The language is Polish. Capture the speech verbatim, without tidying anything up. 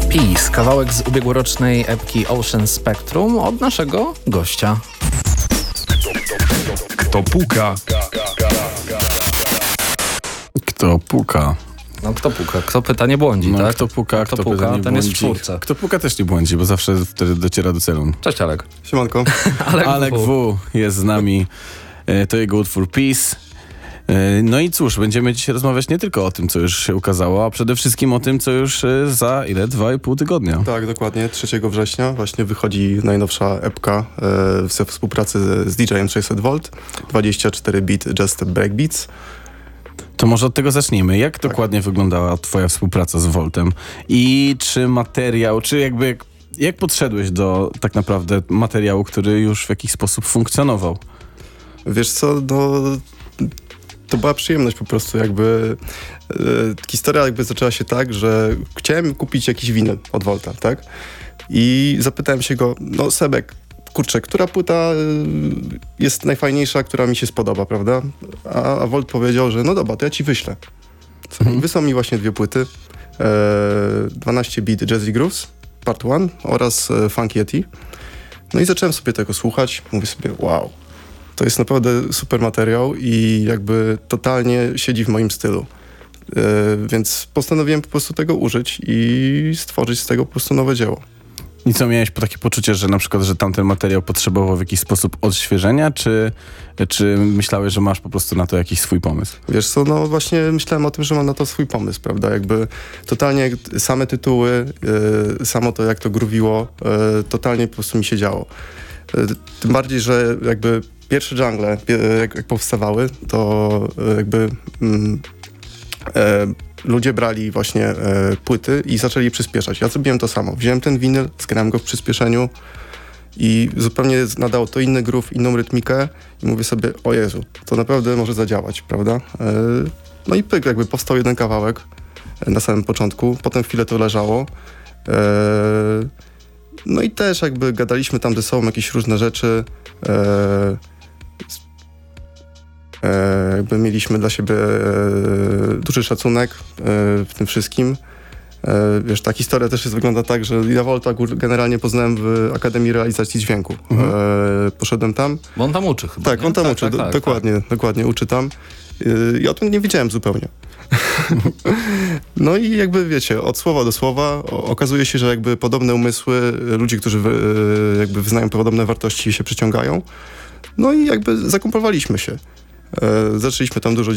Peace, kawałek z ubiegłorocznej epki Ocean Spectrum od naszego gościa. Kto puka? Kto puka? No kto puka? Kto pyta, nie błądzi, No, tak? kto puka, kto kto puka, pyta, nie ten jest w błądzi. czwórce. Kto puka też nie błądzi, bo zawsze wtedy dociera do celu. Cześć Alek. Siemanko. Alek, Alek W. jest z nami. E, To jego utwór Peace. E, No i cóż, będziemy dzisiaj rozmawiać nie tylko o tym, co już się ukazało, a przede wszystkim o tym, co już e, za ile? Dwa i pół tygodnia. Tak, dokładnie. trzeciego września właśnie wychodzi najnowsza epka e, we współpracy z D J-em sześćset volt. dwadzieścia cztery bit Just Breakbeats. To może od tego zacznijmy. Jak dokładnie wyglądała twoja współpraca z Voltem? I czy materiał, czy jakby... Jak, jak podszedłeś do tak naprawdę materiału, który już w jakiś sposób funkcjonował? Wiesz co, no... To była przyjemność po prostu, jakby... E, historia jakby zaczęła się tak, że chciałem kupić jakiś winyl od Volta, tak? I zapytałem się go, no Sebek, kurczę, która płyta y, jest najfajniejsza, która mi się spodoba, prawda? A, a Volt powiedział, że no dobra, to ja ci wyślę. Mhm. Wysłał mi właśnie dwie płyty. E, dwanaście bit Jazzy Grooves, part one oraz e, Funk Yeti. No i zacząłem sobie tego słuchać. Mówię sobie, wow, to jest naprawdę super materiał i jakby totalnie siedzi w moim stylu. E, więc postanowiłem po prostu tego użyć i stworzyć z tego po prostu nowe dzieło. I co, miałeś takie poczucie, że na przykład, że tamten materiał potrzebował w jakiś sposób odświeżenia, czy, czy myślałeś, że masz po prostu na to jakiś swój pomysł? Wiesz co, no właśnie myślałem o tym, że mam na to swój pomysł, prawda? Jakby totalnie same tytuły, yy, samo to jak to gruwiło, yy, totalnie po prostu mi się działo. Yy, tym bardziej, że jakby pierwsze jungle, yy, jak, jak powstawały, to yy, jakby... Yy, yy, ludzie brali właśnie e, płyty i zaczęli przyspieszać. Ja zrobiłem to samo. Wziąłem ten winyl, zgrałem go w przyspieszeniu i zupełnie nadało to inny groove, inną rytmikę i mówię sobie, o Jezu, to naprawdę może zadziałać, prawda? E, no i pyk, jakby powstał jeden kawałek e, na samym początku, potem chwilę to leżało. E, no i też jakby gadaliśmy tam ze sobą jakieś różne rzeczy. E, E, jakby mieliśmy dla siebie e, duży szacunek e, w tym wszystkim. E, wiesz, ta historia też jest, wygląda tak, że ja Volta generalnie poznałem w Akademii Realizacji Dźwięku. Mhm. E, poszedłem tam. Bo on tam uczy chyba, Tak, nie? on tam tak, uczy, tak, do, tak, dokładnie, tak. dokładnie uczy tam. E, I o tym nie wiedziałem zupełnie. No i jakby wiecie, od słowa do słowa o, okazuje się, że jakby podobne umysły, ludzi, którzy wy, jakby wyznają podobne wartości się przyciągają. No i jakby zakumplowaliśmy się. E, zaczęliśmy tam dużo